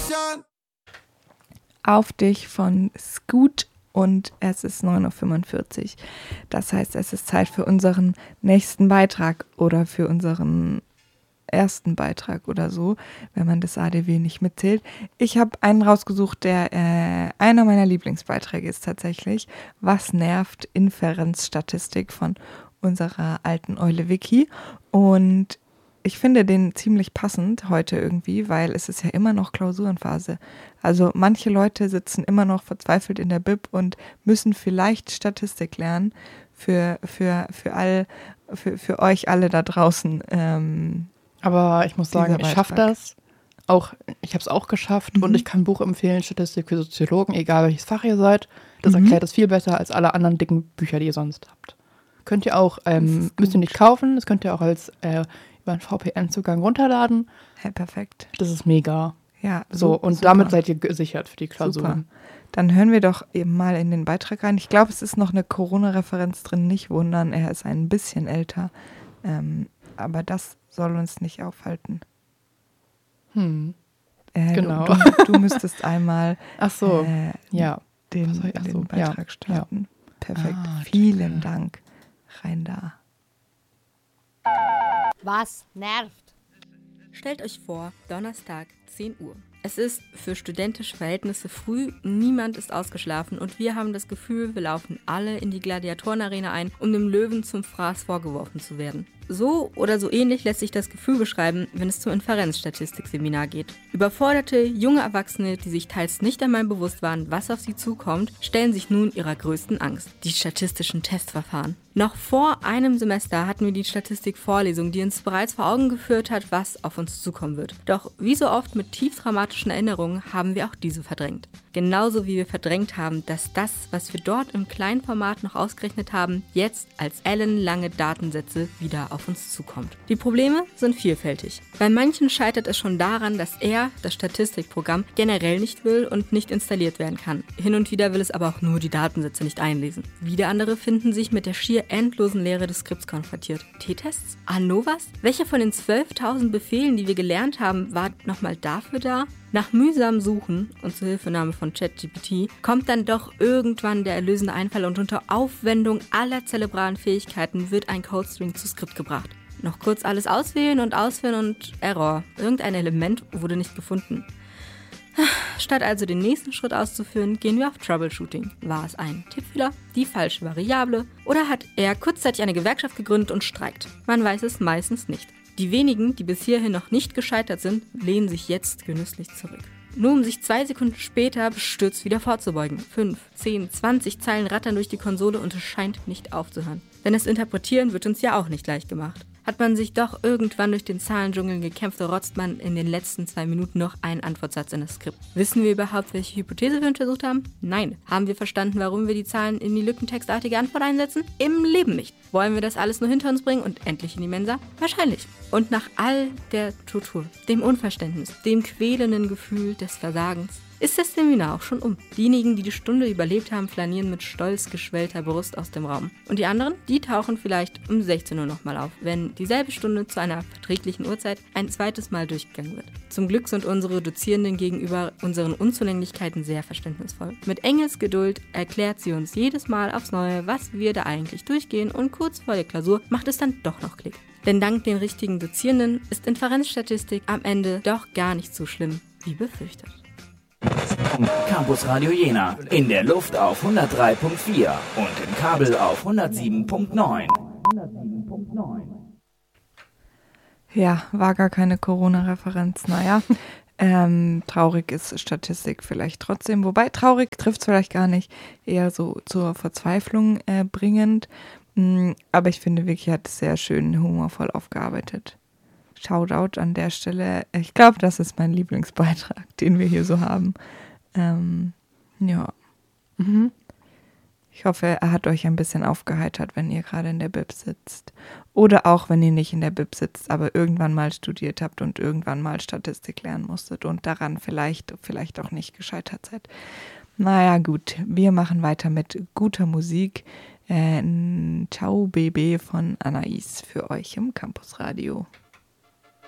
Auf dich von Scoot und es ist 9:45 Uhr. Das heißt, es ist Zeit für unseren nächsten Beitrag oder für unseren ersten Beitrag oder so, wenn man das ADW nicht mitzählt. Ich habe einen rausgesucht, der einer meiner Lieblingsbeiträge ist tatsächlich. Was nervt? Inferenzstatistik von unserer alten Eule Vicky. Und ich finde den ziemlich passend heute irgendwie, weil es ist ja immer noch Klausurenphase. Also manche Leute sitzen immer noch verzweifelt in der Bib und müssen vielleicht Statistik lernen für euch alle da draußen. Aber ich muss sagen, ich schaffe das. Ich habe es auch geschafft und ich kann ein Buch empfehlen, Statistik für Soziologen, egal welches Fach ihr seid. Das erklärt es viel besser als alle anderen dicken Bücher, die ihr sonst habt. Könnt ihr auch, müsst ihr nicht kaufen, das könnt ihr auch als über einen VPN-Zugang runterladen. Ja, perfekt. Das ist mega. Ja, so. Und super. Damit seid ihr gesichert für die Klausuren. Super. Dann hören wir doch eben mal in den Beitrag rein. Ich glaube, es ist noch eine Corona-Referenz drin, nicht wundern, er ist ein bisschen älter. Aber das soll uns nicht aufhalten. Genau. Du müsstest einmal den Beitrag starten. Ja. Perfekt. Vielen Dank. Rein da. Was nervt? Stellt euch vor, Donnerstag, 10 Uhr. Es ist für studentische Verhältnisse früh, niemand ist ausgeschlafen und wir haben das Gefühl, wir laufen alle in die Gladiatorenarena ein, um dem Löwen zum Fraß vorgeworfen zu werden. So oder so ähnlich lässt sich das Gefühl beschreiben, wenn es zum Inferenzstatistikseminar geht. Überforderte, junge Erwachsene, die sich teils nicht einmal bewusst waren, was auf sie zukommt, stellen sich nun ihrer größten Angst: die statistischen Testverfahren. Noch vor einem Semester hatten wir die Statistikvorlesung, die uns bereits vor Augen geführt hat, was auf uns zukommen wird. Doch wie so oft mit tief dramatischen Erinnerungen haben wir auch diese verdrängt. Genauso wie wir verdrängt haben, dass das, was wir dort im kleinen Format noch ausgerechnet haben, jetzt als ellenlange Datensätze wieder auf uns zukommt. Die Probleme sind vielfältig. Bei manchen scheitert es schon daran, dass das Statistikprogramm, generell nicht will und nicht installiert werden kann. Hin und wieder will es aber auch nur die Datensätze nicht einlesen. Wieder andere finden sich mit der schier endlosen Leere des Skripts konfrontiert. T-Tests? ANOVAs? Welcher von den 12.000 Befehlen, die wir gelernt haben, war nochmal dafür da? Nach mühsam Suchen und Zuhilfenahme von ChatGPT kommt dann doch irgendwann der erlösende Einfall und unter Aufwendung aller zerebralen Fähigkeiten wird ein Codestring zu Skript gebracht. Noch kurz alles auswählen und ausführen und Error. Irgendein Element wurde nicht gefunden. Statt also den nächsten Schritt auszuführen, gehen wir auf Troubleshooting. War es ein Tippfehler, die falsche Variable oder hat er kurzzeitig eine Gewerkschaft gegründet und streikt? Man weiß es meistens nicht. Die wenigen, die bis hierhin noch nicht gescheitert sind, lehnen sich jetzt genüsslich zurück. Nur um sich 2 Sekunden später bestürzt wieder vorzubeugen. 5, 10, 20 Zeilen rattern durch die Konsole und es scheint nicht aufzuhören. Denn das Interpretieren wird uns ja auch nicht leicht gemacht. Hat man sich doch irgendwann durch den Zahlendschungel gekämpft, rotzt man in den letzten 2 Minuten noch einen Antwortsatz in das Skript. Wissen wir überhaupt, welche Hypothese wir untersucht haben? Nein. Haben wir verstanden, warum wir die Zahlen in die lückentextartige Antwort einsetzen? Im Leben nicht. Wollen wir das alles nur hinter uns bringen und endlich in die Mensa? Wahrscheinlich. Und nach all der Tortur, dem Unverständnis, dem quälenden Gefühl des Versagens, ist das Seminar auch schon um. Diejenigen, die die Stunde überlebt haben, flanieren mit stolz geschwellter Brust aus dem Raum. Und die anderen, die tauchen vielleicht um 16 Uhr nochmal auf, wenn dieselbe Stunde zu einer verträglichen Uhrzeit ein zweites Mal durchgegangen wird. Zum Glück sind unsere Dozierenden gegenüber unseren Unzulänglichkeiten sehr verständnisvoll. Mit Engelsgeduld erklärt sie uns jedes Mal aufs Neue, was wir da eigentlich durchgehen, und kurz vor der Klausur macht es dann doch noch Klick. Denn dank den richtigen Dozierenden ist Inferenzstatistik am Ende doch gar nicht so schlimm wie befürchtet. Campus Radio Jena. In der Luft auf 103.4 und im Kabel auf 107.9. Ja, war gar keine Corona-Referenz. Naja, traurig ist Statistik vielleicht trotzdem. Wobei, traurig trifft es vielleicht gar nicht. Eher so zur Verzweiflung bringend. Aber ich finde, Vicky hat es sehr schön humorvoll aufgearbeitet. Shoutout an der Stelle. Ich glaube, das ist mein Lieblingsbeitrag, den wir hier so haben. Ja. Ich hoffe, er hat euch ein bisschen aufgeheitert, wenn ihr gerade in der Bib sitzt. Oder auch, wenn ihr nicht in der Bib sitzt, aber irgendwann mal studiert habt und irgendwann mal Statistik lernen musstet und daran vielleicht auch nicht gescheitert seid. Naja, gut. Wir machen weiter mit guter Musik. Ciao, Baby von Anais für euch im Campusradio.